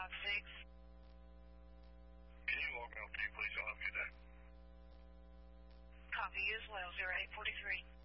Can you log me off, please? I'll have a good day. Copy you as well, 0843.